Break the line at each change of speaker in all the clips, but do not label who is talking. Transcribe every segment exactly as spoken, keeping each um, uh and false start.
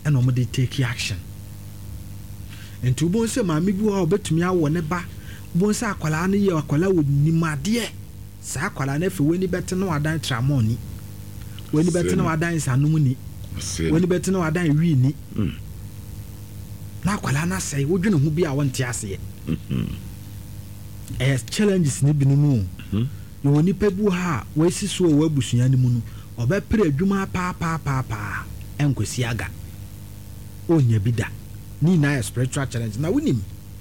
and no dey take action enti ubon se maami bi ho obetumi awo ne ba ubon se akwala ne ye akwala wo nimade sa akwala na fe weni bete no adan tramoni weni bete no adan sanum ni weni bete no adan wi ni na akwala na sei wodwene hu bi a wonte ase eh challenges ni binunu yo ni pebu ha wesi so wo abusua ni mu no obepre adwuma pa pa pa pa enkosi aga onya bida ni na spiritual challenge na wonim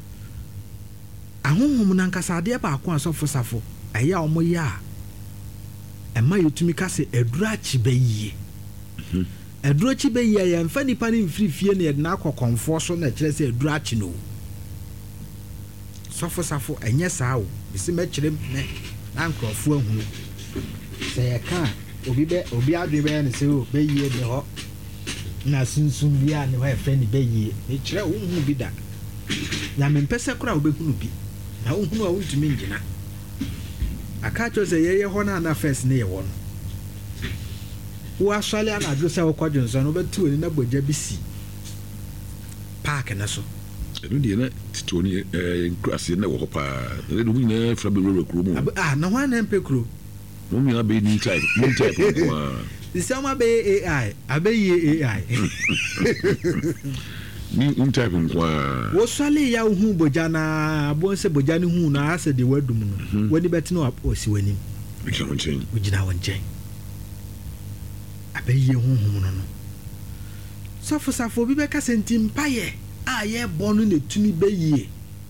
ahonhom na nkasade ba akon asofo safo aya omoya ema yotumi kase edura chibeyi mhm edura chibeyi ya mfa nipa ni mfirifie na yedna akokonfo so na kire se edura chi no sofo safo enye saawo bisi mekirem ne na nkrofo ahunu se yeka obi be obi adwe be ne se o beyi de ho na sunsun bia ne wa friend beyi e kire wo hu bi da na mempese kura wo behunu bi na wo hu a wo ntumi ngina aka cho se yeye ho na na first ne ye wo no wo aswale ana adwo se wo kwadwo nso no betu oni na bogya bi si park na so
enu die na titoni eh nkrase na wo ho pa ne do nyina fra be ro kro mu
ah na ho na mpekro
mo mi na be ni type ni type kwa
isema be A I abeyi A I
ni un type kwa
wo swale ya hu bogya na abonse bogya ni hu na ase de wadum no wani beti no osi wani
mi won chen
ugina won chen abeyi hu hu no no sofo safo bi be ka sentim paye a ye bonu ne tumi beyi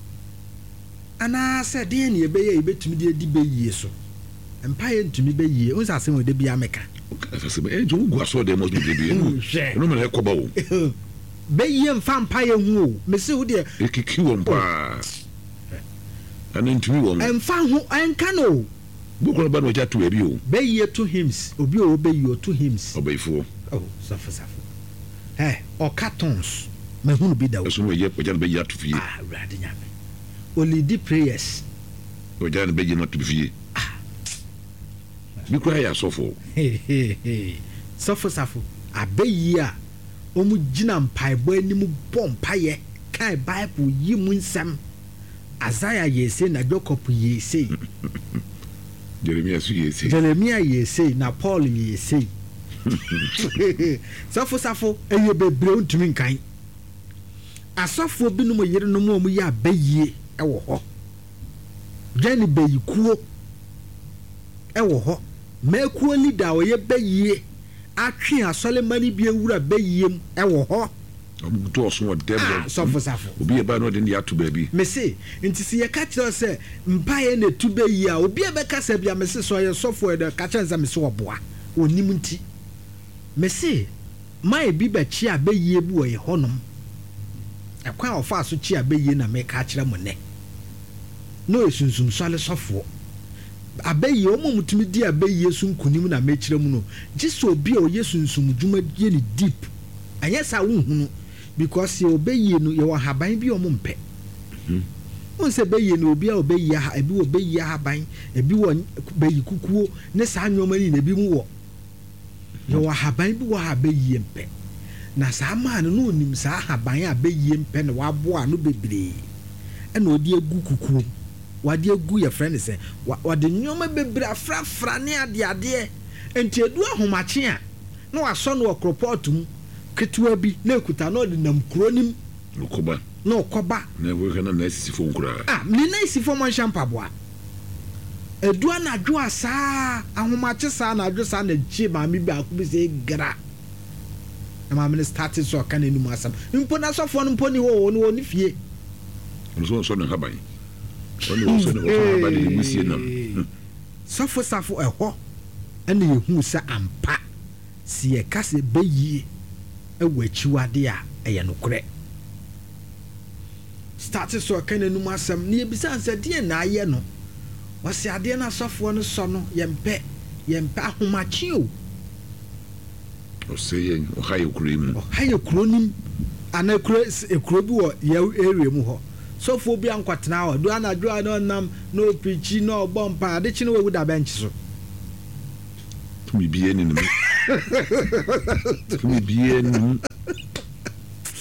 ana se de ne beyi e betumi de di beyi so empaye ntumi beyi unsa se wo de bia meka
afase be e jo gu aso de mo de bi no me ko ba wo
beyi mfa mpaye hu o mesi wo de
ekiki wo mpa ana ntumi wo
mfa hu anka no
bukoro ba no ja to ebi o
beyi to hims obi o beyi o to hims
obeifo
oh safo safo eh o cartons me hu bi da o
so no ye o ja beyi atofie
ah rade nyame only the prayers
o ja beyi na to fie bikura ya sofo
sofo safo abeyi a omu gina mpaebo animu bompaye kai bible yi mu nsam Isaiah yese na Jacob yese
Jeremiah su yese
Jeremiah yese na Paul yese safo safo eye bebre ontumi nkan asafo binum yire no mu ya abeyi ewo ho gani beyikuo ewo ho mekuo leader oye beyi atwe asole mani bi ewura beyiem ewo ho
obuto oso dem
sofo safo
obi e ba no de ya to baby
me say nti se ye ka kire se mpaye na tu beyi a obi e be ka se bia me se so ye sofo e de ka kire se me se oboa onim nti me say mai bi be chi abeyi bu oye honom ekwa ofa aso chi abeyi na me ka kire mo ne no esunsum sole sofo abeyi omo mutumi di abeyi yesu nkunim na mekire mu no jiso obi o yesu nsum dwuma die ni deep ayesa wo hunu because ye obeyi no ye wa haban bi omo mpe mhm won se beyi no obi a obeyi ha ebi wo beyi haban ebi wo beyi kukuo ne sa nwoma ni na bi mu wo ye wa haban bi wo ha beyi mpe na sa ma no no nim sa haban a beyi mpe na wa bo ano bebre e na odi egu kukuo wade egu ye friend say wade nyoma bebre afrafra ne ade ade enti edu ahomache a na waso no okropotum ketua bi na ekuta na ode nam kronim
okoba
na okoba
na we kana na sifo nkura
ah ni na sifo mon champaboa edu anadwo asa ahomache sa na adwo sa na chi ma mi bi akubi se gra na ma me start so kana ni mu asam mpo na sofo no mpo ni wo no ni fie
so so na haban ono so no ko ba de musie nam
safo safo eho ene yehu sa ampa si e kase beyi ewachiwade a eye nokre start so kan enu asam ne ebisa nsa de na aye no wase ade na safo no so no yempe yempe ahomachi o
o sey o haye kurim
o haye kuronim ana kuro ekuro bi wo ye area mu ho sofo bi ankwatena o do anadwo no nam no pichi no bompa ade chi no we da bench so
tumi bie ni ni tumi bie ni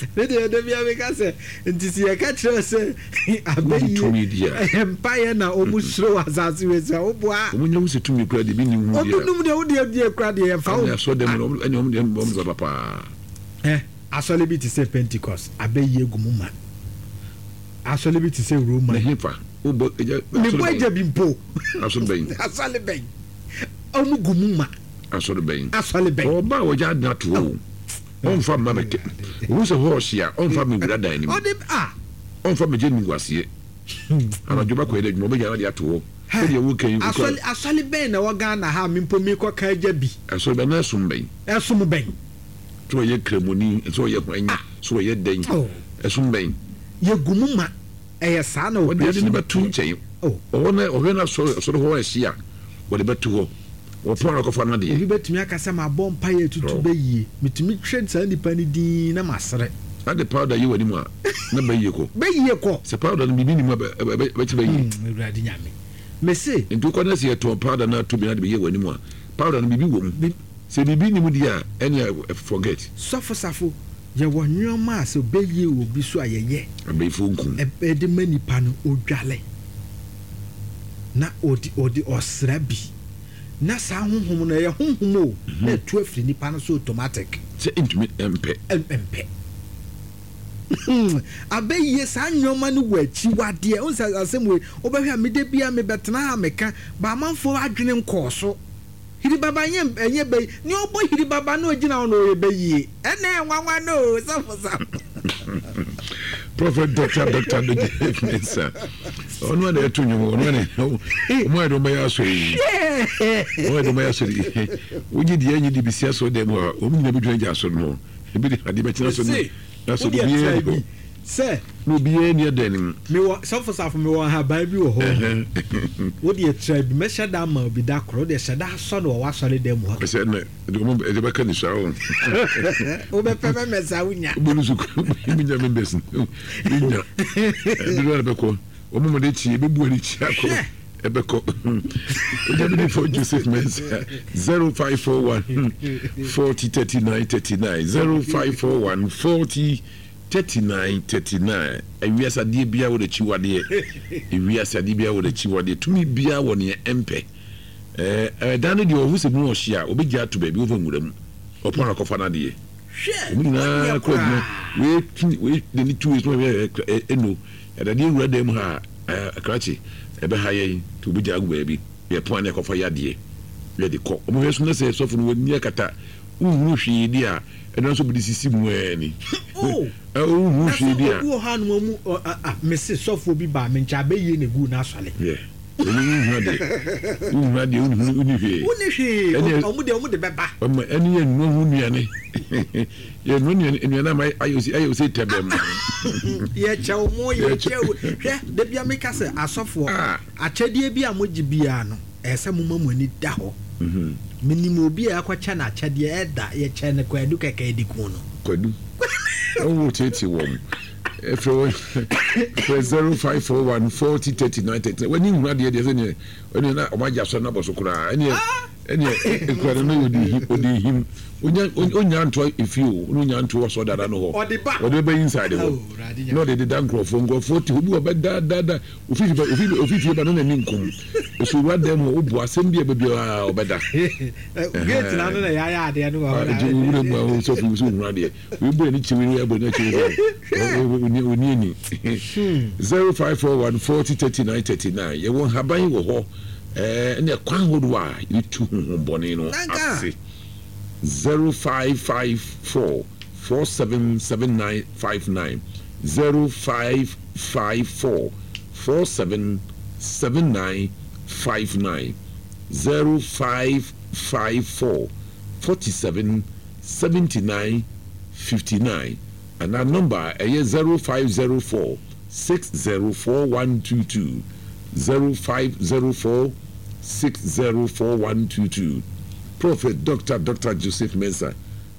me de de bia me ka se ntisi ya ka kire se abeyi empire na omusro asase we se oboa
omunya wusi tumi kura de bi ni hu dia
obunum de wodi de kura de fa
o ya so dem no ani om de om za papa
eh asole bi ti se Pentecost abeyi egumuma asole bi ti se Roma
na hifa o bo eja
me bo eja bi mpo
asole ben
asole ben omugumuma
asole ben
asole ben
o ba o ja na to on fa ma meke wo se horse ya on fa me wura dan ni
o de ah
on fa me je mi wase ana joba ko ele mo be ja na dia to o de wo kan ko
asole asole ben na wo Ghana ha me mpo mi ko ka ja bi
asole ben na sum ben
esum ben
so ye kremoni so ye kwanya so ye den esum ben
ye gumuma eh sa na
o de ni betu nchen o na o na so so ho ehia o de betu ho o pon ko fa na de
obi betumi akasa ma bom pa ye tutu be yie mitumi twed sa nipa ni din na masere
na de powder yi wani mu a na be yie ko
be yie ko
se powder no bibi ni mu be be be yie
ewurade nyame me se
ntu ko na se to powder na to bi na de be yie wani mu a powder no bibi wo mu se bibi ni mu dia any forget
sofo safo ye wo nyoma se be yie obi so ayeye
be fu nkun
e de manipa no odwale na odi odi osra bi na sa honhom no ye honhom o na tu afri nipa no so automatic
se intumi empe
empe abeyi sa nyoma no wachi wade o sa asem we obehwa mede bia me betena ha meka ba manfo adwene nkoso hiri baba nye enye be ni obo hiri baba no ogina no ye beyi ene nwanwa no safo safo
Prophet Doctor Doctor the Mensa. On one day to you, on one why don't buy us? Why don't buy us? We did the end of the C S O them were only be doing just no. A bit at the better. That's what we say. No be any then.
Me wa suffer suffer me wa ha Bible ho. Wo dey tribe me shada ma bi da kro dey shada so no wa sole dem ho.
Say na do mo e be kan so.
O be pe me sa unya.
Bonu su mi nya me besin. Mi nya. E do na be ko. O mo de chi e be bu ani chi akọ. E be ko. O dey be for Joseph Mensa zero five four one forty thirty-nine thirty-nine zero five four one forty thirty-nine thirty-nine ewiasa die bia wo de chiwade ewiasa die bia wo de chiwade tumi bia wo ne empe eh eh dan de o huse mu o hia obegya to ba bi wo nwura mu opon akofa na de hwe na ko we we de ni two is no eno e da de nwura dem ha akrachi ebe ha ye to obegya agba bi ye pon na akofa ya de ye de ko o mo yesu na se sofu no ni akata uhuru hwe di a eno so bi sisi mu ani
oh
oh hu hwe dia
wo ha no mu ah mesi sofo bi ba me ncha be ye na gu na asale
yeah enu hu de hu de unu unu hwe
unu hwe o mu de o mu de beba
o ma eni ye nu hu nuane ye nu nuane nuane ma ayosi ayosi tebem
ye chew mo ye chew hwe de bia me ka se asofo achedie bi a mogi bia no ese mo mamu ani da ho mhm minimo obi a akwacha na achade eda ye che ne kwadu keke ediku no
kwadu o tete wom efro zero five four one forty thirty-nine thirty when you run the there any when na o ma ja so na boso kura any any ekwara no odi odi him onya onya nto ifio onya nto so dada no ho odi be inside ho no de dan crofo ngo forty obi o be da da da ofifi ofifi ofifi ba no na ninkum so wa dem o bu asem bia be bia o be da
gate na no na ya ya de no ho
ji wure mu ho so fu so wura de we bu ni chiwi ya bo na chiwi oni oni ni zero five four one forty thirty-nine thirty-nine ye won haban wo ho eh ne kwan hodwa yitu hombone no ase zero five five four four seven seven nine five nine zero five five four four seven seven nine five nine zero five five four forty-seven seventy-nine fifty-nine and our number is zero five zero four six zero four one two two zero five zero four six zero four one two two. Prophet Doctor Doctor Joseph Mensa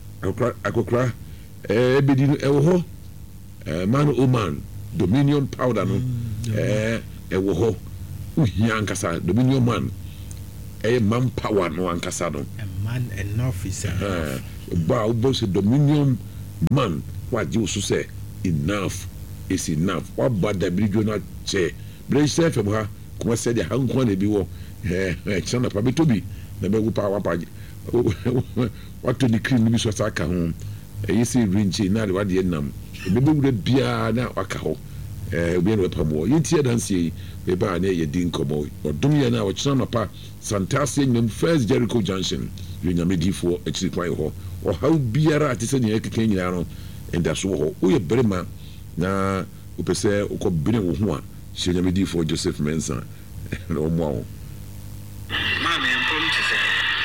akokra eh bedinu ewo eh man o man Dominion powder no eh ewo ho uhia ankasa Dominion man eh man power no ankasa no
a man enough is enough
ba obo se Dominion man wagye wo so sɛ enough is enough waba dabirijo no akyɛ berɛ hyɛ fam ha kuma sɛ deɛ ha nkoa na bi wɔ kyerɛ napa bɛtɔ bi na bɛgu paa wapa watɔ ne cream no bi so sa ka ho ɛyɛ sɛ rinche na de wadeɛ nam ɛbɛbɛwura biara na waka hɔ obiara na wɔpam wɔ yɛntie adanseɛ yi bɛbaa ne yɛdi nkɔmmɔ ɔdom yɛ no a wɔkyerɛ napa santaseɛ nyinam first Jericho Junction yɛnyamedifoɔ akyiri kwan hɔ ɔhaw biara a te sɛ deɛ ɛkeka nyinaa no ɛnda so wɔ hɔ woyɛ barima na wopɛ sɛ wokɔ bene wo ho a hyɛ nyamedifoɔ Joseph Mensah na ɔmmoa wo
maame mpom te sɛ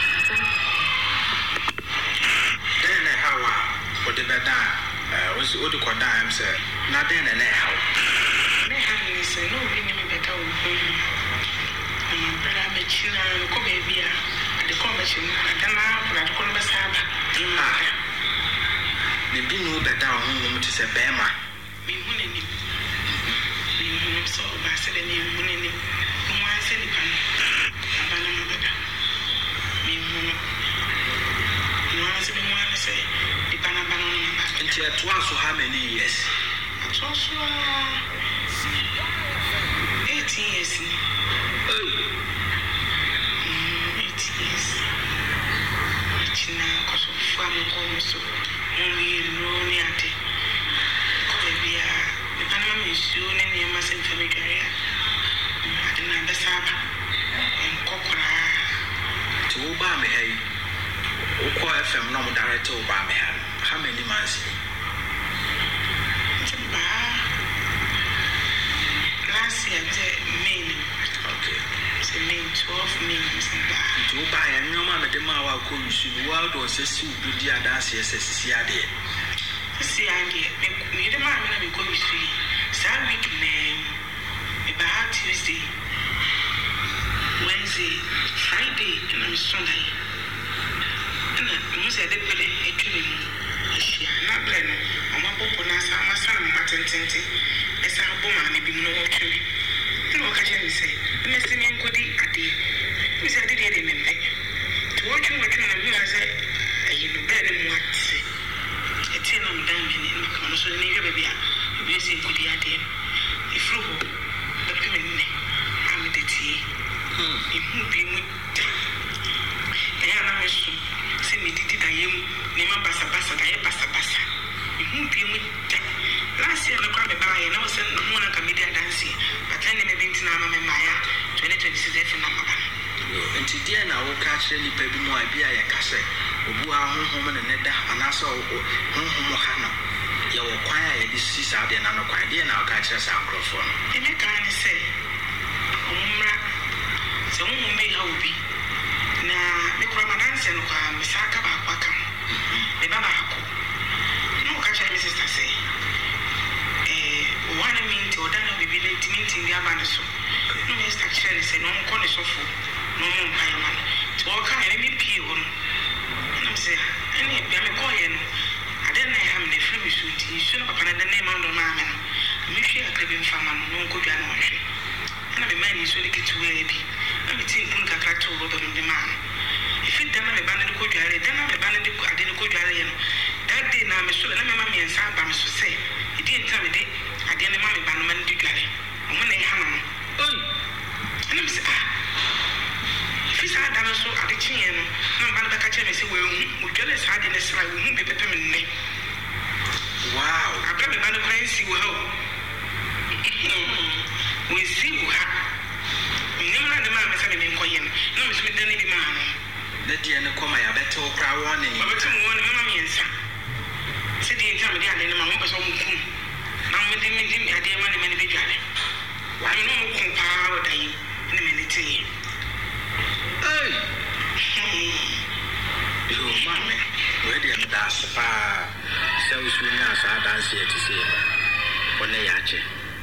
dɛn na ɛhaw a wode bɛda a wode kɔda am sɛ na dɛn na na ɛhaw
ne ha ne sɛ na obi ne me bɛda wo hɔ mu brɛ mɛkyina kɔ baabi a ade kɔ mɛkyi no adana ade kɔ no bɛsa aba
ma ne bi no bɛda wo ho mu te sɛ bɛrima
mehu n'anim mehu sɛ ɔbaa sɛ dɛ mehu n'anim mehu ansɛ nipa no aba no mabɛda mehu no mehu ansɛ mehu ano sɛ nipa no aba no no maba
nti ɛtoa so how many years
atoa so eighteen years ni eighteen years mekyina kɔsɔfo a mekɔ mu so mɔmeyɛ nnuro ne ade kɔ baabi a nipa no ma me nsuo ne nneɛma sɛ mfa medware a ade na bɛsa aba nkɔ koraa
nti wobaa me ha yi wokɔ F M na mo direct wobaa me ha how many months
nti baa last year sɛ May no
okay
sɛ May twelve May sɛ baa
nti wobaa yɛ nneɔma a mede ma a wakɔ nsu no woawde ɔ sɛ si wo di adanseɛ sɛ sisi adeɛ
sisi adeɛ meyɛde maa me na mekɔ nsu yi saa week naa meba ha Tuesday Wednesday Friday ɛna meso da yi ɛna mu sɛ ɛde pɛlɛ atwa me mu ahyia na berɛ no ɔma bɔbɔ no asa amasa no mma tententen ɛsa bɔ maame bi mu no wɔtwe me ɛna wɔka kyerɛ me sɛ ɛmɛ sɛ menkɔdi adeɛ me sɛ ade deɛ de mempɛ nti wɔtwe wɔtwe no hu a sɛ ayi no berɛ no mu ate ɛtie na medan m'ani na maka no so ne hwɛ baabi a ɛbɛyɛ sɛ nkɔdi adeɛ no ɛfiri hɔ bɛpɛ me nnɛ a mede tie ɛhu bi mu da ɛyɛ a na meso sɛ medidi dayɛ mu nneɛma basabasa dayɛ basabasa ɛhu bi mu da last year no kora mebaayɛ na wo sɛ ho na nka medi adanseɛ bata ne mɛde ntina ama memaeɛ a twenty twenty-six ɛfi na maba no
nti deɛ na woka kyerɛ nnipa bi mu a bi a yɛka sɛ obu a honhom ne ne da anaasɛ honhom ha no yɛwɔ kwan a yɛde si saa deɛ na no kwan deɛ na woka kyerɛ saa nkurɔfoɔ no
ɛmɛkaa ne sɛ ɔmommra sɛ honhom bɛyɛ obi na mekora madanseɛ no kɔa mesaa ka baako aka ho meba baako na woka kyerɛ me sister sɛ ɔwa ne minti ɔda na bibi no nti minti bi aba ne so na me sister kyerɛ ne sɛ na ɔmkɔ ne sɔfo na ɔmɔ mpaeɛ ma no nti wɔka ɛne me pie hɔ no nam sɛ ɛne bia mekɔɔyɛ no ade na ɛha me na ɛfiri me so nti nsuo no papa no da ne ma no maa me no mehwɛ akra bi mfa ma no na ɔnkɔdwa na ɔhwɛ ɛna mema ne nsuo no ketewaa bi na mete mpun kakra to rɔba no de maa no ɛfiri da na meba no de kɔdware da na meba no de ade no kɔdwareyɛ no that day na meso na mema mmiɛnsa aba me so sɛ ɛdi ntina mede adeɛ no ma meba no ma no de dware ɔmo na ɛha no no ɛna me sɛ ah ɛfiri saa da no so ade kyeeɛ no na meba no bɛka kyerɛ me sɛ wɔahu wɔdware saa ade no sra wɔhu bi bɛpɛ me nnɛ
wow
abra meba no kora nsi wɔ ha o wɔnsi wɔ ha nneɛma no ade maa me sɛ mede nkɔyɛ no na me so meda no bi maa no
ne deɛ ne kɔma yɛabɛte wo koraa wɔ ne
ɔbɛte mu wɔ ne mama mmiɛnsa sɛdeɛ nti a mede ade no ma mopɛ sɛ ɔmokum na mede mede adeɛ ma ne ma ne bɛdware wame ne ɔmoko paa wɔ da yi ne ma ne teeɛ
yo maame wɔdeɛ meda ase paa sɛ wo so nyaa saa danseɛ te sɛ ɔne yɛ akyɛ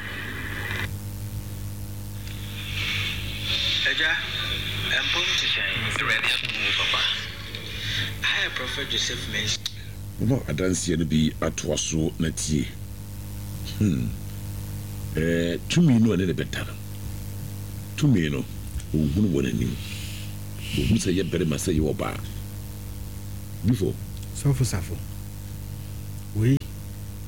agya mpom te hyɛn awurade atom wo papa I Prophet Joseph Mensah
no adanseɛ no bi atoa so na tie hmm eh tumi no ne bɛta no tumi no ohunu wɔ n'anim ohunu sɛ yɛ bɛrɛ ma sɛ yɛ ɔbaa before
sɔfo safo wei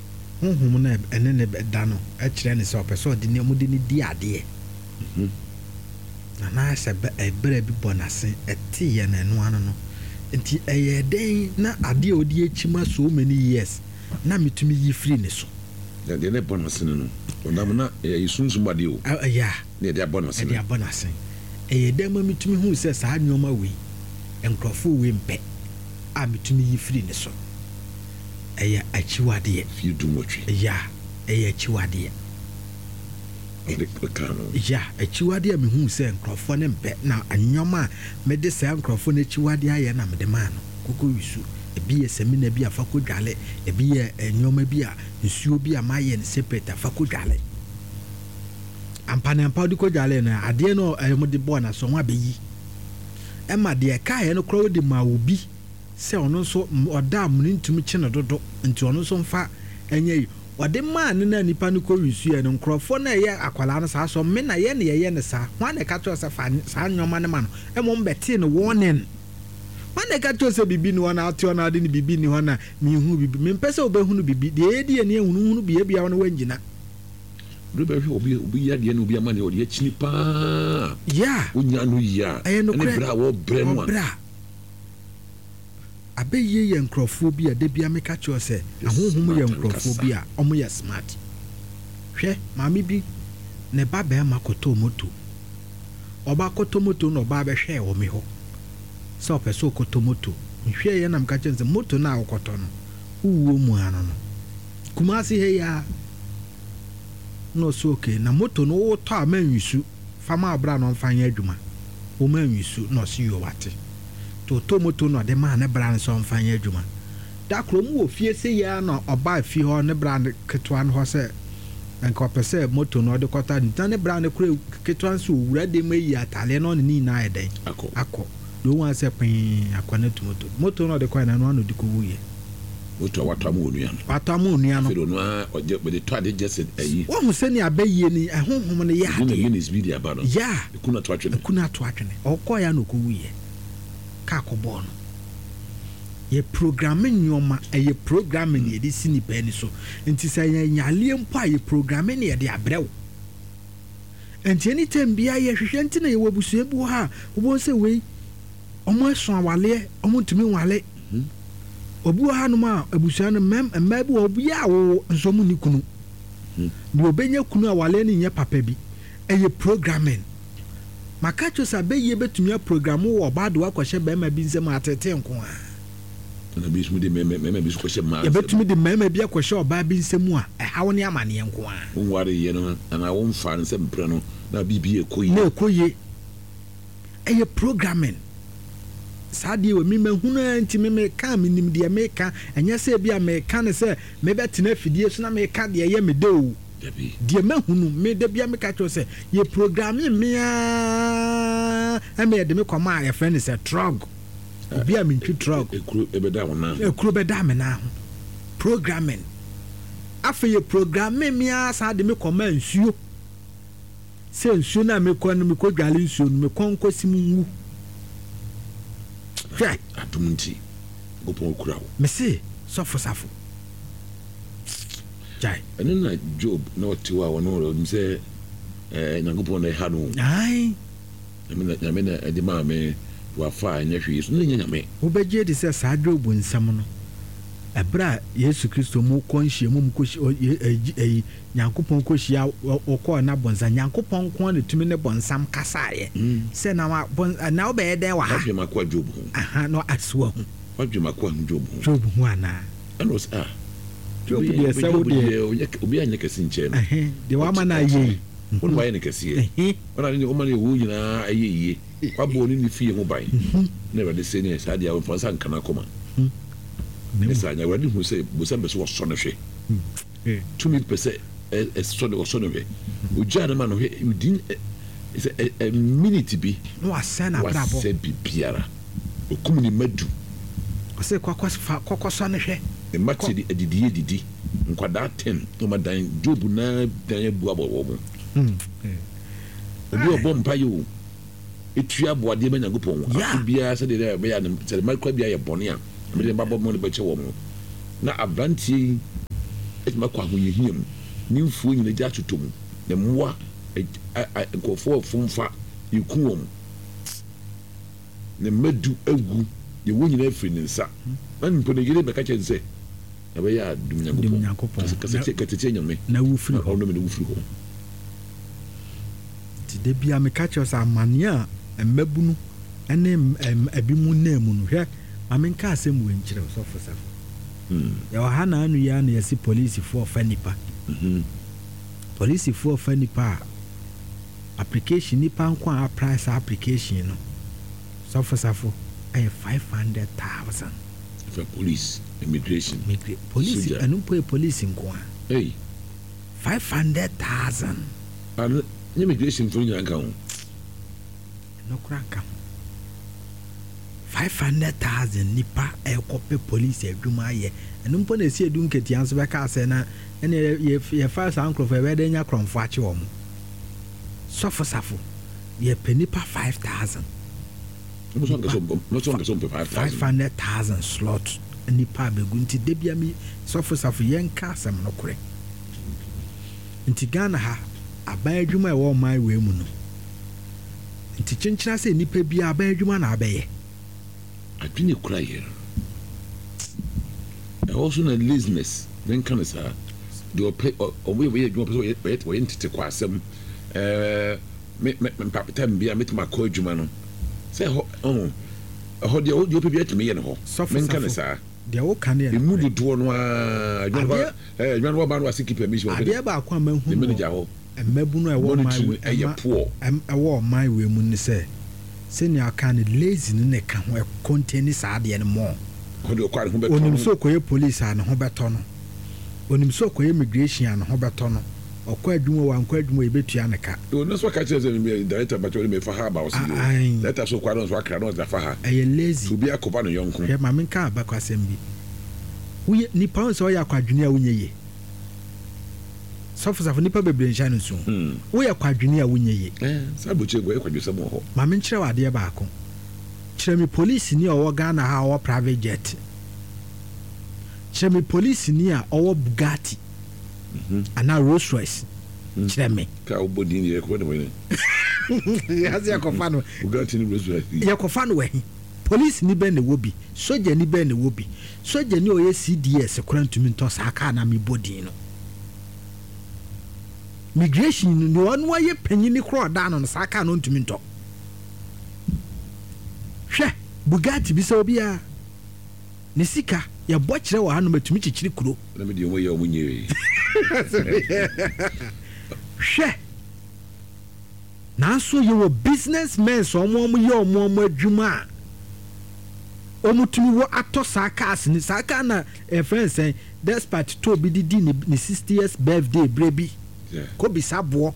honhom na ene ne da no e kire ne se opeso de ne mu de ne di ade
mhm
na na se be ebere bi bonase ete ye na eno ano no nti eye den na ade odi echima so many years na metumi yi free ne so
ya de ne bonase no onam na e sunsun bade o
ya
ne de bonase
e de bonase eye den ma metumi hu se sa nyoma we enkrofo we mpe a metumi yi free ne so eye achiwade ye
fi du motwe
ya eye achiwade
ede kano
ya achiwade a mehu se enkrofo ne mpe na anyoma me de se enkrofo ne achiwade aye na me de ma no koko wisu ebi ye semina bi afako dwale ebi ye enyoma bi a nsuo bi a maye ne separate afako dwale ampane ampa di ko dwale na ade no mo de bo na so ho abeyi e ma de ka ye no kro de ma obi se ono so oda amuni ntumi chi no dodo nti ono so mfa enye ode ma ne na nipa no ko wisu ye no nkrofo na ye akwala no sa so me na ye ne ye ne sa ho na ka to sa fa sa nyoma ne ma no e mo mbete no warning wane ka to se bibi ni wana ati wana ade ni bibi ni wana mi hu bibi me mpese obehunu bibi de edi eni ehunu hunu bia bia wana wangina
rebe hwe obi obi ya de ni obi amane odi achini pa
ya
onya no ya
ene
bra wo bre no
bra abeye ye nkrofo bi a de bia me ka cho se ahohum ye nkrofo bi a omo ye smart hwe maami bi ne ba ba ma koto moto oba koto moto no ba be hwe o me ho so peso koto moto nhwe ye na mka chenze moto na akoto no uwo mu ano no kumasi he ya no so okay na moto no wo to amanwisu fama abra no mfanya adwuma o manwisu no si yo wate to to moto no de ma ne bra no so mfanya adwuma da krom wo fie se ya no oba fie ho ne bra ne ketwa no ho se enko pese moto no de kota ne bra ne kure ketwa so wura de mai atale no ni na eden
akọ
akọ do wan se pin akwana tomato moto no de kwa na no no de ko wuye
moto watamu onua no
watamu onua no
fero no a oje be de to ade just ayi
wo hu se ni abaye ni ahonhom ne ya
ade ni speed ya ba no
ya
kuna to atwene
kuna to atwene okọ ya no ko wuye ka ko bo no ye programming nyoma ye programming ye de sini pa ni so nti se ya nyale mpo ye programming ye de abrew enti anytime bia ye hwehwe nti na ye wabusue bu ha wo se we omo eson awale omo ntumi wale obu ha no ma abusua no mem emma bi obi a wo nsomu ni kunu ni obenya kunu awale ni nya papa bi eye programming maka cho sa be ye betumi a program wo ba do akwhye be ma bi nsem atete nko a
na bi smu de me me bi kwhye ma
ye betumi de mema bi akwhye oba bi nsem a e hawo ne amane nko a
wonware ye no na wo mfa nsem pre no na bibi ekoyi
na ekoyi eye programming sadi we mi mahunu anti me me ka me nim de me ka enya se bia me ka ne se me betena fidie so na me ka de ye me de o de mahunu me de bia me ka cho se ye programming me a e me de me koma ya friend se trog bia me ntwi trog
ekuru ebeda wona
ekuru beda me na ho programming afa ye programming me a sa de me koma nsuo se nsuo na me ko no me ko dwale nsuo no me konko simu hwɛ
atumnti gopo okura wo
mese sofo safo jai
ene na Job na otiwa wono ro mse eh nyagopo na ha no
ai
amena amena edi ma me wa fa anya hwe so na nyame
wo beje de se sa Job nsam no ebra Yesu Kristo mu konhie mu ko eh Nyankopɔn ko hia okɔ na bonza Nyankopɔn ko na tumi ne bonsam kasaye se na wa na obeye den wa ha
afye makwa Job ho
aha no aswa ho
afye makwa Job ho
Job ho ana
ano sa
Job de se wo de
obi anya kesi nche no
eh de wa ma na ye
wonu wa ye ne kesi e ona ni o ma ne wo nyina aye ye kwa bo ni ni fie ho ban na ba de se ni sa dia wo fansa nkana koma esa nya wadi hu se bosa beso wo so no hwe eh two minutes per se e so de wo so no hwe oja na ma no hwe udin is a minute bi
no asena brabo
se bibiara okum ni madu
ose kwakwas kwakwaso no hwe
e mati di edidi edidi nkwada ten no madan Job na dan abu abo wo mo eh obi obo mpa yo etua boade ma Nyankopɔn akubia se de be ya se de makwa bia ye bone a me de babo mo de beche wo mo na abrantie ɛtuma kɔ ahonyahiam ne mfuo nyina gya atoto mu na mmoa nkɔfoɔ fomfa yɛku wɔn na mmadu agu yɛwɔ nyina afiri ne nsa na mpo no yere bɛka kyɛ sɛ ɛbɛyɛ a dum nyankopɔn kasɛkyɛ nyame
na wofiri hɔ
ɔno me na wofiri hɔ
nti da bia meka kyerɛ sɛ amanneɛ a mmabunu ɛne abi mu naa mu no hwɛ ma menka asɛm wɔ nkyerɛ wo sɔfo safo yɛwɔ ha na ano yɛ a na yɛsi polisifoɔ fa nipa polisifoɔ fa nipa a application nipa nko a price application no sɔfo safo ɛyɛ five hundred thousand
for police immigration
police ɛno mpo yɛ police nko a
hey
five hundred thousand
and immigration for nyina nka ho
no kora nka ho five hundred thousand nipa ɛkɔpɛ police adwuma ayɛ ɛno mpo na ɛsi edu nketewa nso bɛka asɛ na ɛne yɛfa saa nkurɔfoɔ ɛbɛde nya krɔmfoɔ akye wɔ mo sɔfo safo yɛpɛ nipa five thousand five hundred thousand slot nipa abɛgu nti da bia mi sɔfo safo yɛnka asɛm no korɛ nti Ghana ha aban adwuma ɛwɔ ɔman wei mu no nti kyenkyena sɛ nipa bia aban adwuma na abɛyɛ
adwene kora yɛ ɛwɔ so na laziness menka no saa deɛ ɔpɛ ɔmo yɛ adwuma pɛ sɛ wɔyɛ ntete kɔ asɛm mpatam bia mɛtumi akɔ adwuma no sɛ ɛhɔ ɛhɔ deɛ wopɛ bi atumi yɛ no hɔ menka no saa
deɛ woka ne
ɛmu dodoɔ no a adwuma no wɔba no ase keep permission
adeɛ baako a mahu
ne manager hɔ
mmabunu a ɛwɔ
monitoring ɛyɛ poor
ɛwɔ ɔman wei mu ne sɛ sɛnea aka ne lazy ne ne ka ho ɛkɔntɛni saa adeɛ no mɔ onim sɛ ɔkɔyɛ police a ne ho bɛtɔ no onim sɛ ɔkɔyɛ immigration a ne ho bɛtɔ no ɔkɔ adwuma wɔ ankɔ adwuma yɛbɛtua ne ka
ɔno so aka kyerɛ sɛ director bɛtɔ ne mefa ha aba wo sɛ director so kwa no so akra no ɔdafa ha
ɛyɛ lazy
obi akɔba no yɔnko
hwɛ ma menka abɛkɔ asɛm bi woyɛ nipa wo sɛ ɔyɛ akwadwene a wonyɛ ye sɔfosafo nipa bebree nhyɛ no nso woyɛ kwadwene a wonyɛ ye
saa bɔkyɛ gu ɛyɛ kwadwesɛm wɔ hɔ
ma menkyerɛ wo adeɛ baako kyerɛ me police ni a ɔwɔ Ghana ha ɔwɔ private jet kyerɛ me police ni a ɔwɔ Bugatti anaa Rolls Royce kyerɛ me
ka wobɔ din yɛ kɔfa no wɛne
yɛase yɛkɔfa no
Bugatti ne Rolls Royce
yɛkɔfa no wahi police ni bɛn ne wɔ bi soja ni bɛn ne wɔ bi soja ni ɔyɛ C D S kora ntumi ntɔ saa kaa na mebɔ din no migration no ɔno ayɛ panyini korɔ ɔda no no saa kaa no ntumi ntɔ hwɛ Bugatti bi sɛ obiara ne sika yɛbɔ kyerɛ wɔ ha no matumi kyikyiri kuro
na mede ɔmo yɛ ɔmo nyɛ
hwɛ nanso yɛwɔ businessmen sɛ ɔmo ɔmo yɛ ɔmo ɔmo adwuma a ɔmo tumi wɔ atɔ saa cars ne saa kaa na ɛfrɛ nsɛn despite to obi didi ne ne sixty years birthday berɛ bi kobi saboɔ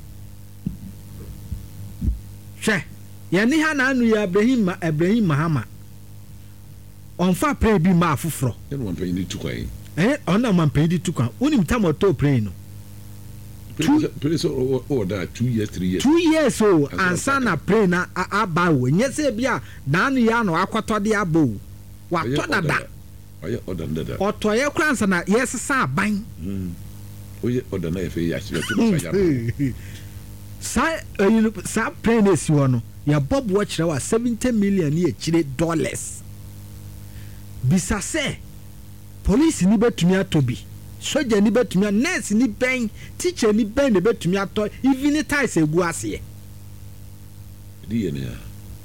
hwɛ yɛne ha na anu yɛ Ibrahim Ibrahim Mahama ɔnfa pray bi ma afoforɔ
ɛna wɔn panyin tu kwan
ɛyɛ ɔna wɔn panyin di tu kwan wonim tam ɔtɔ pray no
pray so ɔwɔ da two years three years
two years o ansa na pray na aba o nyɛ sɛ bi a naanu yɛ ano akɔtɔ de aba o watɔ dada
ɔyɛ ɔda dada
ɔtɔ yɛ kora nsa na yɛsesa aban
ɔyɛ ɔda na yɛ fɛ yɛ ahyɛ to ba ya
saa ɛyi saa pray na esi hɔ no yɛbɔ boɔ kyerɛ wa seventy million ne yɛkyire dollars bisa sɛ police ni bɛtumi atɔ bi soja ni bɛtumi a nurse ni bɛn teacher ni bɛn na bɛtumi atɔ even ne ties egu aseɛ
di yɛ ne ya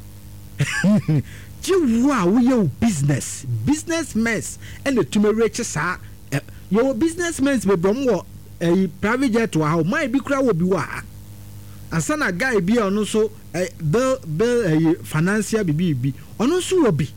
gye wo a woyɛ wo business business mess ɛna tumi rekye saa yɛwɔ business mess bebrɛ m wɔ ɛyi private jet wɔ ha o maa bi kura wɔ bi wɔ ha ansa na guy bi a ɔno nso ɛ bill bill ɛyi financial bibi bi ɔno nso wɔ bi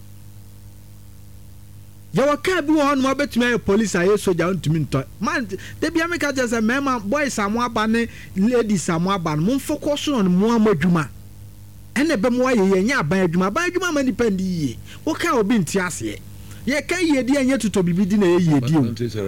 yɛwɔ kaa bi wɔ hɔ nom abɛtumi ayɛ police ayɛ soja ntumi ntɔ man debi ameka kyerɛ sɛ mmarima boys a mo aba ne ladies a mo aba no momfokɔ so no mo ama adwuma ɛna ɛbɛ mo ayɛ yɛnyɛ aban adwuma aban adwuma ma nipa ndi yie woka obi nti aseɛ yɛka yie di ɛnyɛ totɔ bibi di na ɛyɛ yie di o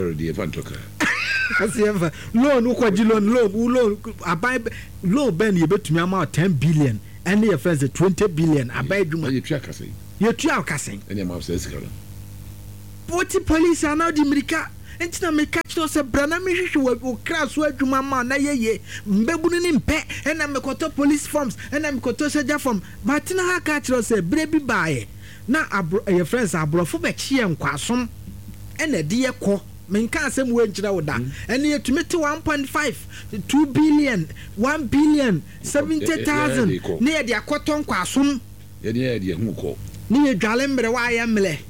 asɛmfa loan wokɔgye loan loan loan aban loan bɛn na yɛbɛtumi ama ten billion ɛne yɛ fɛ sɛ twenty billion aban adwuma
yɛtua kasɛn
yɛtua kasɛn
ɛne ma sɛ sika no
Poti police are now the America. enti na me catch no se brana me hwehwe wo kra so adwuma ma na yeye mbebunu ni mpe ena me koto police forms ena me koto soldier form but na ha catch no se bre bi baaye na abro your friends abrofo be chie nkwasom ena de ye ko menka asem we nkyira wo da ene yetumete one point five two billion one billion seventy thousand ne ye de akoto nkwasom
ye de ye de hu ko
ne ye dwale mbre wa ya mle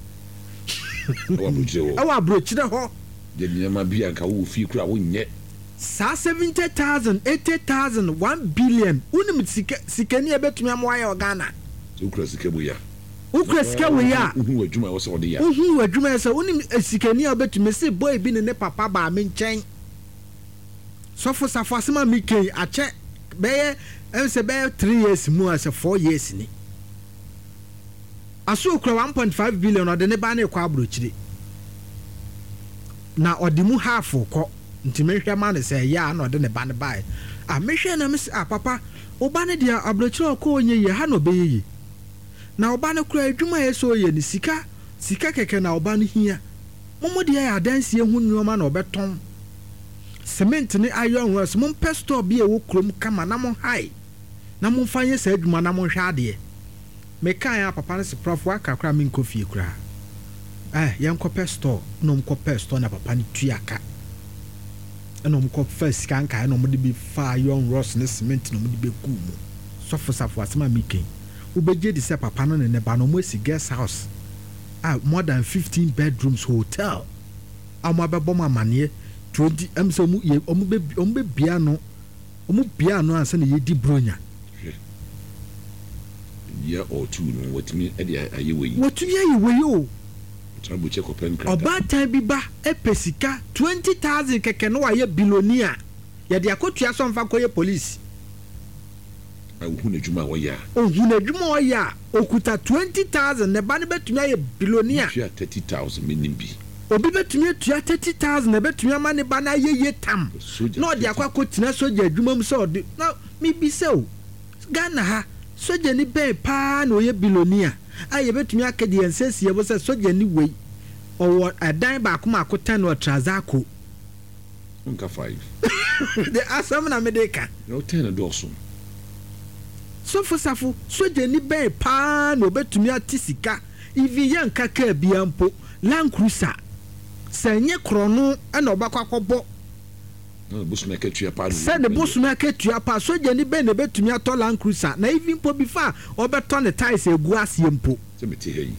awa abrochire ho
de nyama bia nka wo fi kura wo nye
sa seventy thousand eighty thousand one billion unim sika sikani ebetumi amwa ya Ghana
ukura sika bo ya
ukura sika wo ya
uhu adwuma wo se wo de ya
uhu adwuma se unim sikani obetumi se boy bi ne papa ba me nchen sofo safo asema mi ken ache beye em se beye three years mu as four years ni aso ukura one point five billion ode ne ba na ekwa abrochire na odimu half ko ntimehwe ma ne se ya na ode ne ba ne bae a mehwe na me a papa oba ne dia abrochire ko onye ye ha no beye na oba ne kura adwuma ye so ye ni sika sika keke na oba ne hia momo dia ya dansie hu nyoma na obeton cement ni iron works mom pesto bi e wo krom kama na mo hai na mo fanye sa adwuma na mo hwa ade me kan ya papa ne se prof wa kakra me nkofie kura eh yenko pesto no mko pesto na papa ne tuaka eno mko first kan kan no mo de bi fa iron works ne cement no mo de be ku mu sofo safo asema me ken ubeje di se papa no ne ba no mo si guest house ah more than fifteen bedrooms hotel amo abebo ma mane twenty am so mu ye omu be omu be bia no omu bia no ansa ne ye di bronya
ya or two no watimi e de aye we
watumi aye we o
trabu che ko pen kra
oba tan bi ba e pesika twenty thousand keke no aye billionaire ya de akotua so mfa koye police
awu na djuma wo ya
ohu na djuma wo ya okuta twenty thousand ne ba ne betumi aye billionaire
ya thirty thousand minimbi
obi betumi atua thirty thousand ne betumi ama ne ba na ye ye tam no de akwa kotina soja adwuma mu so de na mi bi se o Ghana ha soja ni be pa na oye billionaire aye betumi akade ensesi ye bo se soja ni wei owo adan ba akoma akota no trazako
nka five
the asam na medeka
no ten doso
so for safo soja ni be pa na obetumi atisika ivi yanka ka biampo Land Cruiser senye krono na obakwa kobo
no busuma ketua pa
se de busuma ketua pa soja ni be na betumi ato Land Cruiser na even po bifa obeto ne ties egu asie mpo
se meti hey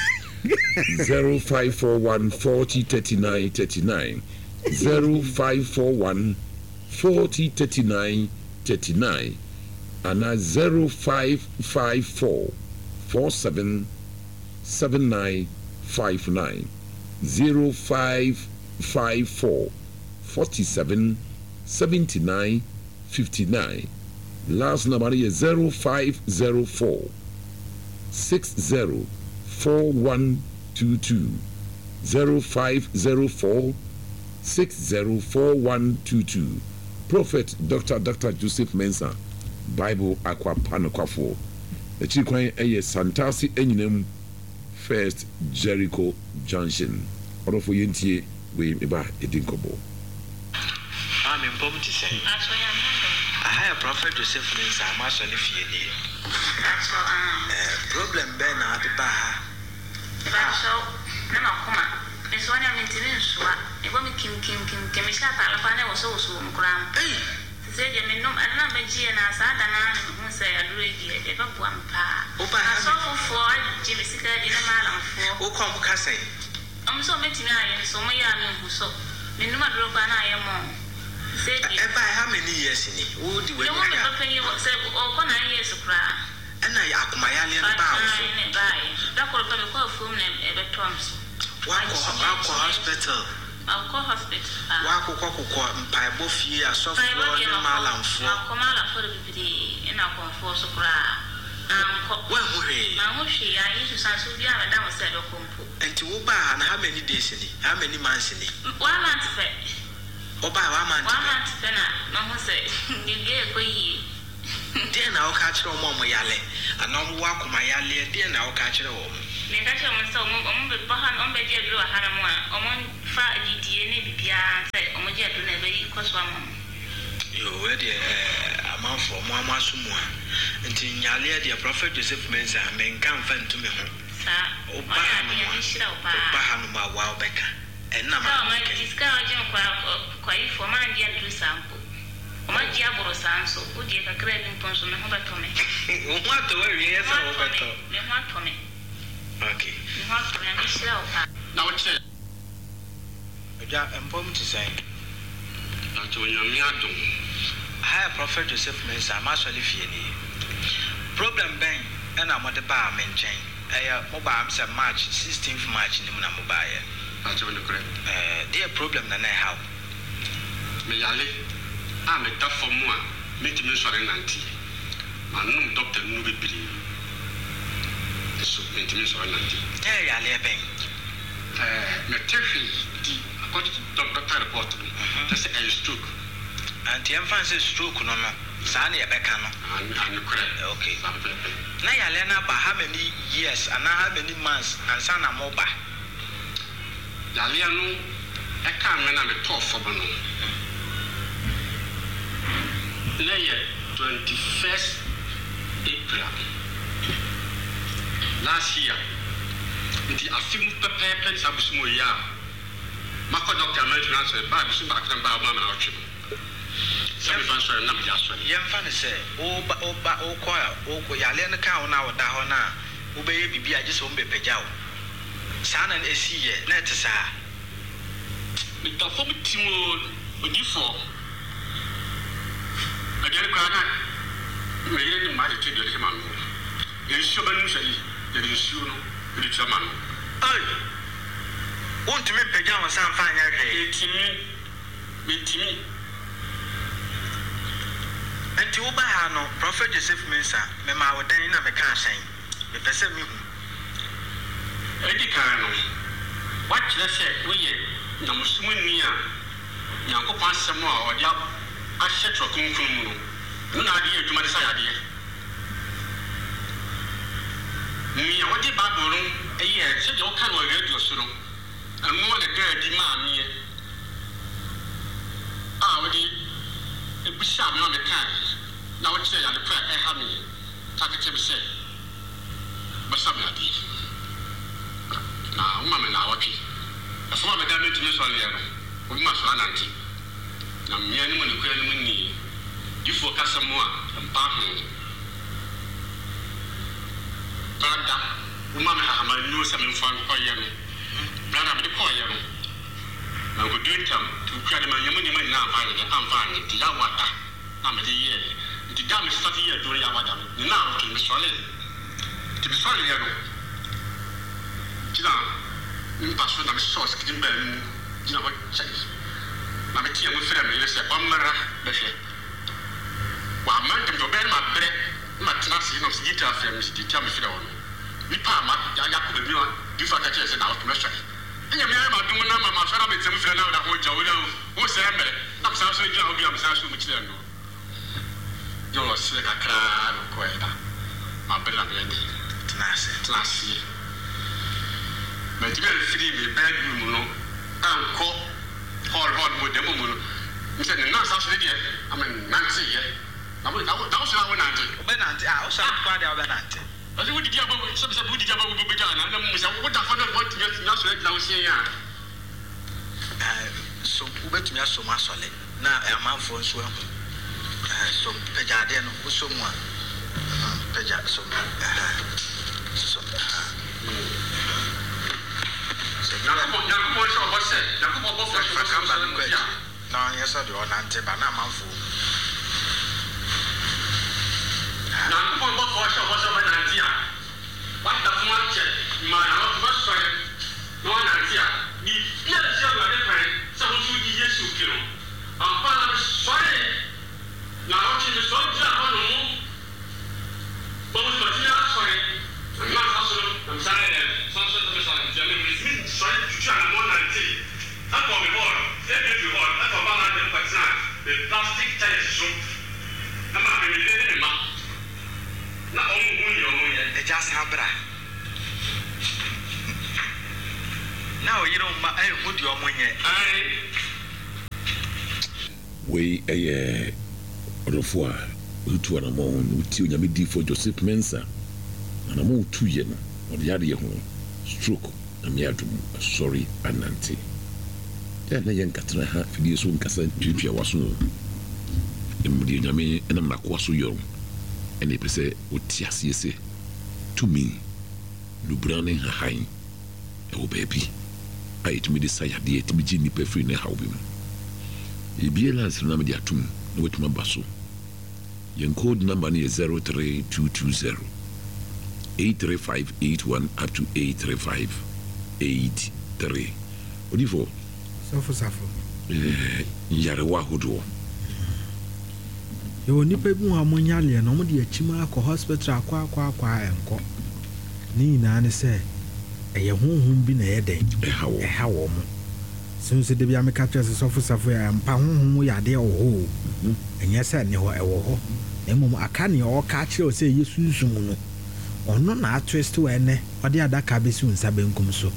zero five four one forty thirty-nine thirty-nine zero five four one forty thirty-nine thirty-nine and zero five five four four seven seven nine five nine zero five five four forty seven seventy nine fifty nine. Last number is zero five zero four six zero four one two two zero five zero four six zero four one two two. Prophet Doctor Doctor Joseph Mensah Bible Aqua Panokwafo. The Chikwan Eye Santasi Enyinem First Jericho Junction. Oro for yentie we eba edinkobo.
I'm in Bomti say. I hire Prophet Joseph Mensah Maso ni fie ni.
That's all.
Eh problem be na ade ba ha.
That's all. Na makoma. Eso anya mintini nsua. Ebo mi kim kim kim kemisha ta la fa na wo so so mkram.
Hey.
Say je me nom ana ba gie na sa da na hu say aduro gie e ba bua mpa.
Oba
so fofo je me sika di na malam fo.
Wo kom ka say.
Am so metimi aye so mo ya me hu so. Me numa duro pa na aye mo. Say je.
E ba how many years ni? Wo di we.
No mo me pa penyi wo say o ko na years kra.
Ana ya akoma ya le ba wo so.
Ne ba yi. Da ko pa me ko fum na e be tom so.
Wa ko hospital.
I'll call hospital.
Wa ko ko ko mpa bo fie asofo na malamfo.
Na ko malamfo de bibidi ina ko fo so kra. Am ko
wa ho he.
Na ho hwe ya Yesu sanso bi a da mo se do kompo.
Enti wo ba na how many days ni? How many months ni?
One month fe.
O ba one month.
One month fe na na ho se ni ge ko yi.
De na o ka kire o mo mo yale. Ana mo wa koma yale de na o ka kire o mo.
Me ka kire mo se o mo o mo be ba ha o be je duro ha na mo a o mo fa didie ne bibia say omoje ado na be koso amam
yo we de amanfo mo amasumu a nti nyale de Prophet Joseph Mensa men kan fa ntumi ho
sa
o ba no ma ba ha no ma wa obeka enna ma
ma diska oje kwa kwa ifo ma ndi andu sampo o ma ji aboro sanso o die ka kra bi ponso me ho beto me
o ma to we ye sa o beto
me ho to me
okay
me ho to me shira o pa
na o che ja empom ti sai
na to nyame adom
ha Prophet Joseph Mensa ma so le fie ni problem ben na mo de ba menchen eh mo ba am say March sixteenth March ni mo na mo ba ye
a to no kre
eh there problem na na how
me yale a me ta fo mo a me ti me so re nanti manum doctor no be bili so me ti me so re nanti
eh yale ben
eh me tefi di according to doctor report that's a stroke
and the emphasis stroke no no sa na ye beka no
and and kre
okay na yale na ba how many years and how many months and sa na mo ba
yale no e ka me na me to fo bo no leye twenty-first April last year nti afim pepe pen sabusumo ya mako doctor man transfer ba bisu ba kan ba ba na otwe sabi fan so na me ya so
ye mfa ne se o ba o ba o ko o ko yale ne ka na wo da ho na wo be ye bibi age so mbe pagyaw sa na esi ye na te sa
mi ta fo mi timo odifo agere kwa na me ye ni ma de te de le ma no ye sho ba nu shali ye de sho no ye de chama no
ai won tumi pagyaw san fa nya hwe
etimi metimi
enti wo ba ha no Prophet Joseph Mensa me ma wo dan na me ka asan me pese mi hu
edi kan no wa kire se wo ye na musumu ni a Nyankopon asem a odi a hye trokunkun mu no na ade adwuma de sa yade mi a wodi Bible no eye se de wo kan wo radio so no anu na ga di ma mi a wodi ebusa na me kan na wo kire ya de pra e ha mi takete bi se basa mi ade na umma me na wati asoma me da me tumi so le no obi ma so ananti na me ani mo ne kwa ni mo ni difo kasa mo a mpa ho tada umma me ha ma no sa me mfa ko ye no brada me ko ye no na ko do tam tu kwa de ma yemu ni ma na amfa ye amfa ni ti ya wada na me de ye ti da me start ye do ya wada ni na ko me so le ti me so le no Tina, une personne dans mes choses qui dit ben, tu n'as pas de chance. Ma métier est mon frère, mais il sait pas me faire. Wa man de ben ma bre, ma tina si non si dit à faire, si dit à me faire. Ni pas ma, ya ya ko de mi du fa ka chese na o me so. Nya mi ma dum na ma ma so na me temu frère na o da ho ja o da o se mbere. Na sa so gina o bi am sa so mu chile no. Yo lo se ka kra ko e da. Ma bre la me ndi.
tina se
Tina si. Mais tu veux le film et bedroom no encore hall hall mo demo mo no se na sa so dey I mean nanti ye na mo na wo na wo so na wo nanti
be nanti ah o sa kwa dia be nanti
o se wo di dia ba so se wo di dia ba wo be ja na na mo se wo da fa na wo ti na so na wo se ya
eh so wo betumi aso ma sole na amanfo nso ahu eh so pejade no wo so mu a peja so so
na ko na ko so bo se na ko bo fo so ka ba no ya
na yes o de onante ba na manfo
na ko bo fo so bo so ba na ti ya wa da ko ma che ma na ko bo so no na ti ya ni ya de se ba de pa sa ho su di Yesu kiro am pa na so na o ti so ja ho no bo so ti na so na sa so na sa ne so so to so ti na mi mi so tu as mon anti encore me voir et puis tu vois attends pas mal de vaccins de plastique test so na ma me le ne ma na o mu ni o mu ye
e ja sabra now you know my I would your money.
We a Rodofua, who to an amount, who till Yamidi for Joseph Mensa, and among two yen, or the other home, stroke, and Yadum, sorry, and Nancy. Then the young Catraha, Fidius, whom Cassan Tripia was no. And Yami and I'm not so young. And they say, what Tiasi to me, no browning her high. Oh, baby, I ate me desire dear to be Jimmy Peffrey in a hobby. You be a lance number the atom, no with my basso. Young code number is zero three two two zero eight three five eight one up to eight three five eight three. What do you for?
Suffer, suffer.
Yarawa Hodo.
You will nipper who are monially and only a chima hospital, qua qua qua and co. Nina say. A home been a day, a how a how woman. Soon said the Biama catches a officer for a pound we are there, oh, and yes, I know I will. And Mum Akani or catch you say you soon soon. Or no, not twist to any, or the other cabby soon sabin come so.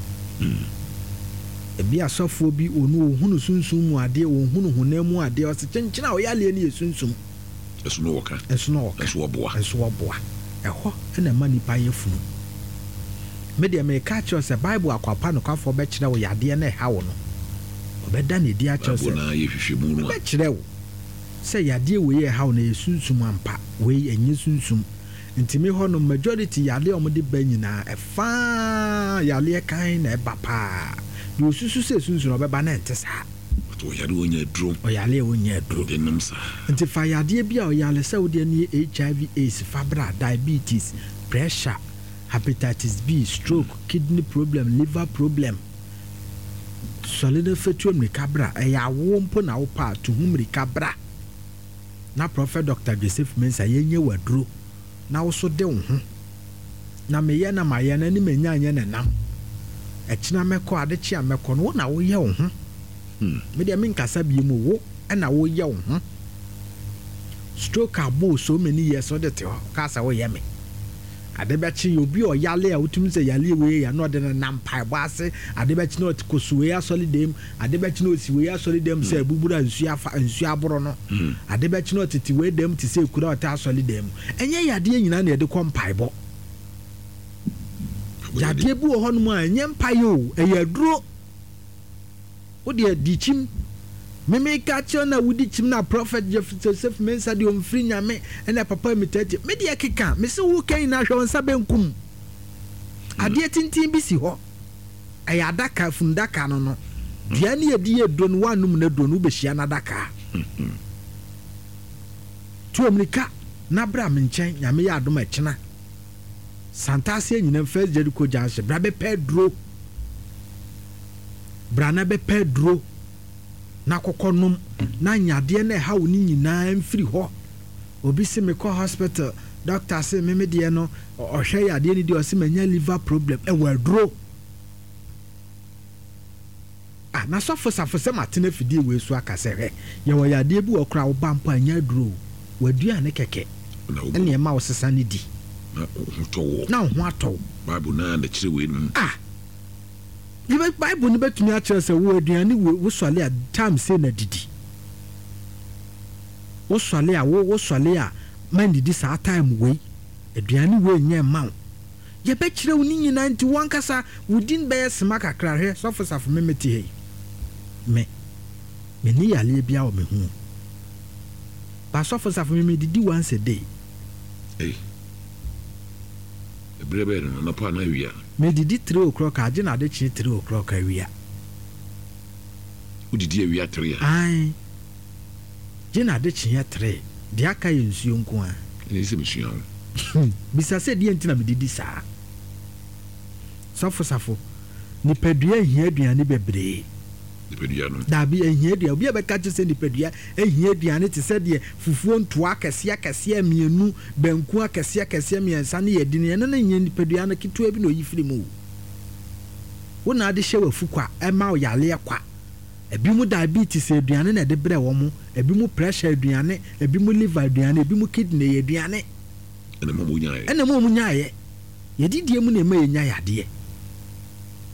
A beer soft will be or no, who soon soon are dear, who no more dear, or such now, yally soon soon.
A snorker,
a snorker, a swabwa, a swabwa, a ho and a money by your food. Media may catch us a Bible aquapano for bachelor or your D N A how no. Better than the dear church, if you moon bachelor. Say your dear way how ne soon sum ampa, way and you soon sum. Into me honor majority yale on the benina, a fine yale kind a papa. You soon say soon soon of a banantes ha. But we are doing a drum or yale when you drew the names. And if I had dear be or yale Saudi near H I V, AIDS, fabra, diabetes, pressure. Hepatitis B, stroke, kidney problem, liver problem. Solid fetuum recabra, a ya womp on our part to whom recabra. Now, Prophet Doctor Joseph Mensa, ye were drew. Now, so down, hm. Na me yana my yan any menya and nam. A china me qua the chia me con one hour young, hm. Media min casabi mo, and I will young, hm. Stroke our bow so many years or the tail, cast away yammy. Adebachi you be or yale out to say yali way and not in a nampai basse. Adebachi not Kosuea solidem. Adebachi no Siwea solidem say Bubura and Siafa and Siabrono. Adebachi not to weigh them to say could not solidem. And ye are dear in any of the compaibo. Yadebu Honma and Yam Payo, a year draw. Oh dear, ditchim. Me make catch on a woody chimna prophet Joseph Mensa di umfrinya me and a papa mitete. Me dia kika, me so who can na shon sabenkum. Ade tintin bi si ho. Aya daka fundaka no no. Dia ne ade don wanum na don ubehia na daka. Tu America na bra me nchen nyame ya adom akina. Santase nyina first Jericho Junction, bra be Pedro. Bra na be Pedro. Na kokonum na nyade na ha woni nyina mfiri ho obi se me ko hospital doctor say me me de no ohwe yade ni de o se manya liver problem e wadro ah na so fosa fosa matene fidi we so aka se he ye wo yade bi okra wo bampo anya dro wadua ne keke ene e ma wo sesa ne di
na ho to
na ho ato
bible na na kire we nu
ah the Bible ni betumi a kire se wo aduane wo swale a time say na didi wo swale a wo wo swale a man didi sa time we aduane we nya ma ye be kire wo ni nyina nti wankasa within be sma kakra he so for saf memeti he me me ni yale bia o me hu ba so for saf me didi once a day
eh ebrebe no na pa na wia
me didi three o'clock age na de chi three o'clock awia
u didi awia three
ai je na de chi three de aka yensuo nko a
ni se misuo
bisa se de ntina me didi sa safo safo ni pedua hia aduane bebre
ni pedua no
da bi hia aduane obi e be ka che se ni pedua hia aduane te se de fufuo ntoa akese akese mienu banku akese akese miensa ne ye dine ne ne ni pedua na kitu bi no yifiri mu wona ade hye wafukwa e ma o yale kwa ebi mu diabetes aduane na de bre wo mu ebi mu pressure aduane ebi mu liver aduane ebi mu kidney aduane
ene mo munyae
ene mo munyae ye didie mu na ema ye nya yade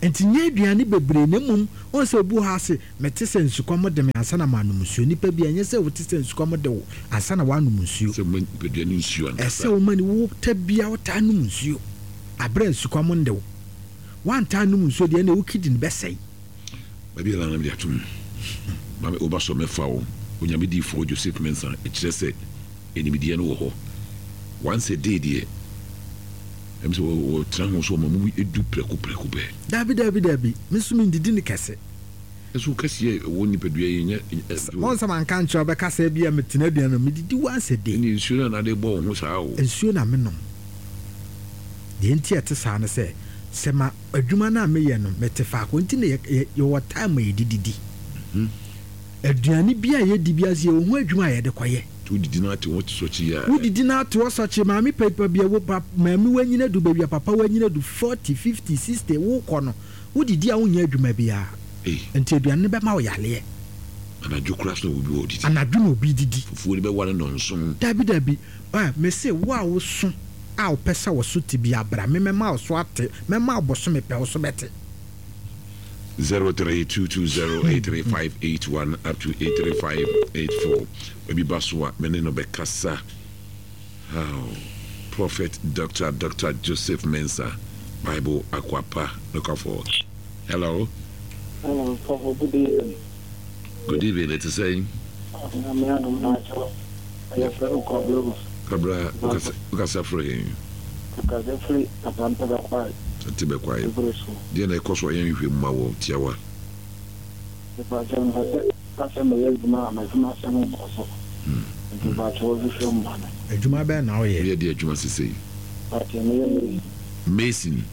enti nye aduane bebre na mum on se obu ha se mete se nsukom de me ansa na manum nsuo nipa bi anye se wote se nsukom de wo ansa na wanum nsuo
se man beduane nsuo an
ese wo mani wo tabia wo ta num nsuo abra nsukom nde wo wan ta num nsuo de na wo kidin besai
ba bi la na bi atum ma me oba so me fa wo onyame di fo Joseph Mensah e kire se enimidie no wo ho once a day de em so wo tran ho so mamu edu preko preko be
dabi dabi dabi misumi ndidi ni kese
eso kase wo ni pedua yenya
mon sama nka ncho be kase bia metena bia no medidi once a day
ni nsuo na de bo ho saa wo
nsuo na menom de nti ete saa ne se sema adwuma na meyɛ no metefa ko nti ne ye wo time ye dididi mhm aduane bia ye di bia se wo ho adwuma ye de koye
tu didi na te wo so chi ya
wo didi na to so chi maami pepa bia wo maami wanyina du bia papa wanyina du forty fifty sixty wo kɔ no wo didi a wo nya adwuma bia
eh
nti aduane be ma wo yale
ana jukura so obi wo didi
ana dwuma obi didi
fufu ni be wale no nso
dabi dabi ah me se wo a wo so a wo pesa wo so ti bia bra me me ma wo so ate me ma wo so me pe wo so bete
zero three two two zero eight three five eight one up to eight three five eight four. Maybe Baswa, Menino Bekasa. How Prophet Doctor Doctor Joseph Mensah, Bible Aquapa. Look out for. Hello.
Hello, Papa. Good evening.
Good evening. Let's say.
I'm Adam Nacho. I have a couple
Cabra, Ukasa free.
Ukasa free. I'm not quiet.
Tibe quiet. Dear, I cost what you ma wo tiawa.
If I can have a little man, my son also. If I told you from man.
A Juma Ben, now, yeah,
dear Juma say.
But you
Mason.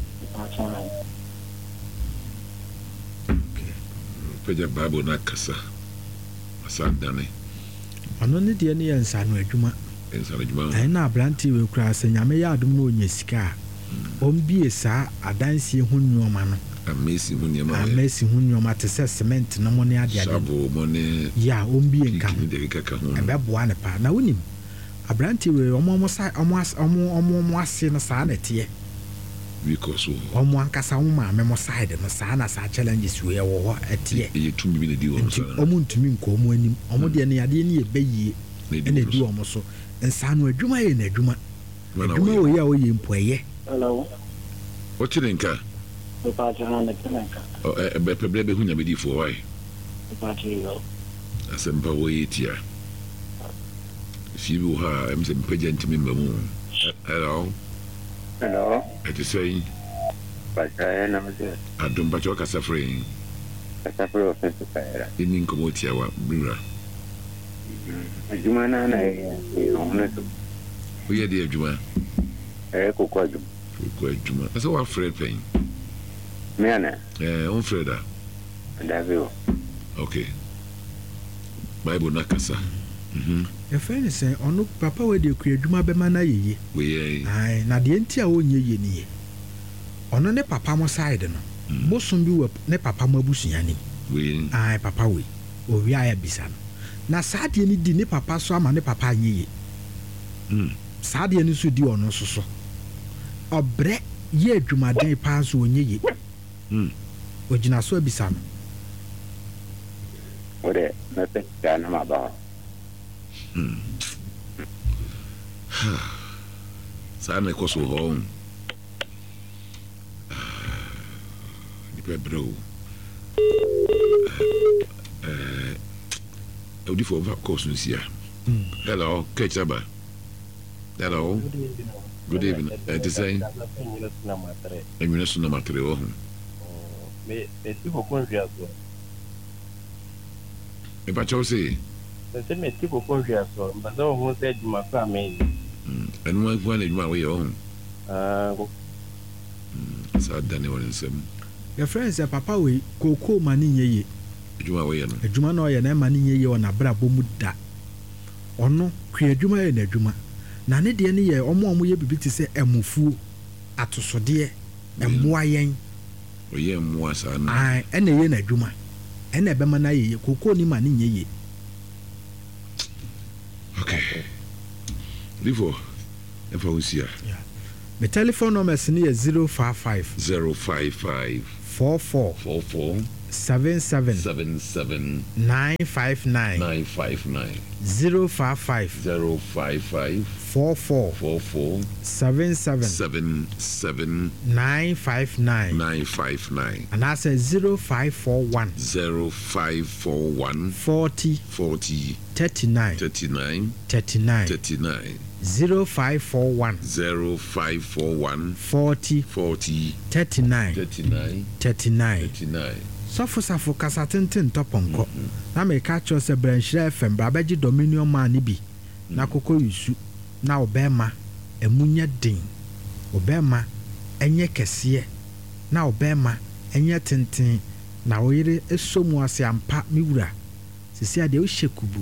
Peja Bible na kasa. Asa dane.
Ano ne de ne yansa no adwuma.
Yansa adwuma.
Ai na abranti we kura se nyame ya adum no onya sika. Ombie saa adansie hu nyoma no.
Amesi hu nyoma.
Amesi hu nyoma te se cement na mo ne ade ade.
Sabo mo ne.
Ya ombie nka.
Ni de kaka hu.
Ebe boa ne pa. Na wonim. Abranti we omo omo sa omo omo omo omo ase no saa na tie.
Because
omo ankasa wo ma me mo side no saa na saa challenges we wo ho atie.
E tumi bi na di wo so.
Omo ntumi nko omo anim. Omo de ne ade ne ebeyie. Na di omo so. Nsa no adwuma ye na adwuma. Adwuma wo ya wo ye mpoye.
Hello.
What you think?
The party on the Kanaka.
Oh, a better baby who never did for why.
The party go.
I said, wait here. If you have, I'm saying, present to me, hello.
Hello.
I just say,
but I am there.
I don't but you're suffering.
I suffer offense to fire.
In Incomotia, Brura.
Jumana, I own it.
We are dear Juma.
Echo Quadrum.
Quite Juma. That's all Fred paying.
Mana.
Eh, on Freda.
And I will.
Okay. Bible Nakasa. Mhm.
Your friend say, "Ono papa we de kua adwuma be mana yeye."
We
ai na de ntia wo nye ye ni ye. Ono ne papa mo side no. Bosom bi wo ne papa mo abusuani.
We
ai papa we. O wi aya bisa no. Na saade ni di ne papa so ama ne papa anye ye.
Mm.
Saade ni so di ono so so. Obre ye adwumaden pa so onye ye.
Mm.
Ogina so abisa no.
Ore na pe kana ma ba.
Mm. Sa na koso ho. Ni pe bro. Eh eh odi for course no sia. Hello, Ketchaba. Hello. Good evening. Uh, to say, I'm going to number three.
Me, me, people country as well.
Me, but you say,
me, me, people country as well. But no one said you must come in.
And one one in my way home.
Ah,
so Danny was in some.
Your friends say, "Papa, we cocoa money ye."
Juma way,
a Juma no ye na money ye on a brabo muda. Ono, create Juma in a Juma. Na ne de ne ye omo omo ye bibi ti se emufuo atosode emmoa yen
oye emmoa sa na
ai ene ye na adwuma ene be ma na ye kokko ni ma ne nye ye.
Okay, before if I was here,
yeah, my telephone number is zero five five
zero five five
four four
four four
seven seven
seven seven
nine five nine
nine five nine
zero five five
zero five five
four four
four four
seven seven
seven seven
nine five nine
nine five nine
and I said zero five four one
zero five four one
forty
forty
thirty nine
thirty nine
thirty nine
thirty nine
zero five four one
zero five four one
forty
forty
thirty nine
thirty nine
thirty nine
thirty nine.
sɔfo safo kasa tenten tɔpɔnkɔ na meka kyerɛ sɛ branhyira F M brabɛgye dominion man ne bi na kokɔ yusu na ɔbɛma ɛmunya den ɔbɛma ɛnyɛ kɛseɛ na ɔbɛma ɛnyɛ tenten na ɔyere esomu ase ampa miwura sisi ade ɔhyɛ kubu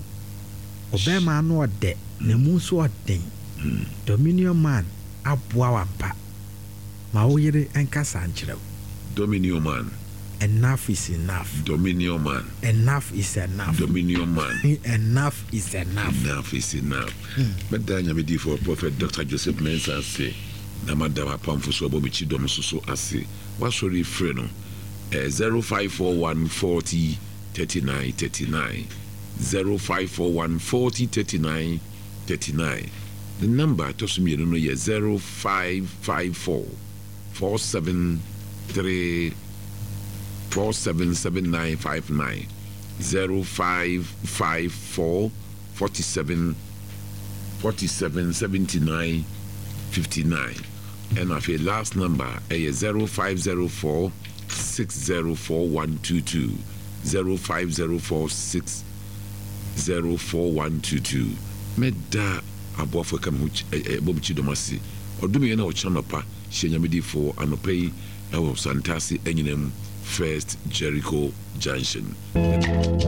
ɔbɛma no ɔdɛ na mu nso ɔden dominion man aboa wampa ma ɔyere ɛnkasa nkyerɛw
Dominion man.
Enough is enough.
Dominion man.
Enough is enough.
Dominion man.
Enough is enough.
Enough is enough. But then you may for Prophet Doctor Joseph Mensah say, na madam apam for so bobichi dom so so ase. What sorry friend no? zero five four one forty thirty nine thirty nine zero five four one forty thirty nine thirty nine. The number to me no no zero five five four four seven three four seven seven nine five nine zero five five four forty seven forty seven seventy nine fifty nine and of your last number a zero five zero four six zero four one two two zero five zero four six zero four one two two. Meda abofo kam hu bobichi domasi odumi na o chanopa shenyamedi for anopai ewo santasi enyinam First Jericho Junction.